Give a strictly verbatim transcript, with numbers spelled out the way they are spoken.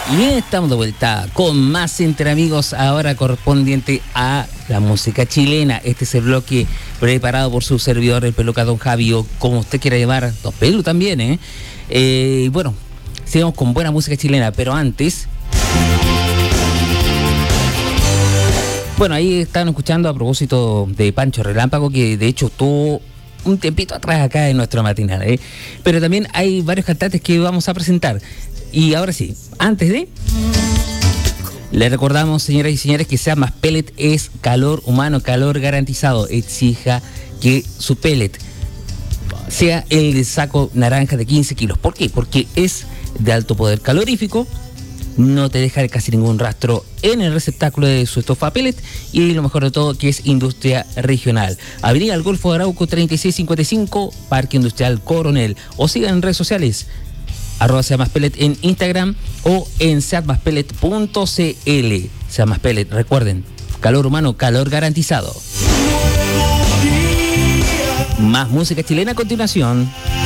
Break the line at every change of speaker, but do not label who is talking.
Y estamos de vuelta con más Entre Amigos, ahora correspondiente a la música chilena. Este es el bloque preparado por su servidor, el Peluca Don Javi, o como usted quiera llamar, Don Pelu también, ¿eh? eh bueno, sigamos con buena música chilena, pero antes... Bueno, ahí estaban escuchando a propósito de Pancho Relámpago, que de hecho tuvo un tiempito atrás acá en nuestro matinal, ¿eh? Pero también hay varios cantantes que vamos a presentar. Y ahora sí, antes de... Le recordamos, señoras y señores, que Seat Más Pellet es calor humano, calor garantizado. Exija que su pellet sea el de saco naranja de quince kilos. ¿Por qué? Porque es de alto poder calorífico, no te deja casi ningún rastro en el receptáculo de su estofa pellet, y lo mejor de todo, que es industria regional. Avenida El Golfo de Arauco treinta y seis cincuenta y cinco, Parque Industrial Coronel. O sigan en redes sociales, arroba Seat Más Pellet en Instagram o en seat más pellet punto c l. Seat Más Pellet, recuerden, calor humano, calor garantizado. Más música chilena a continuación.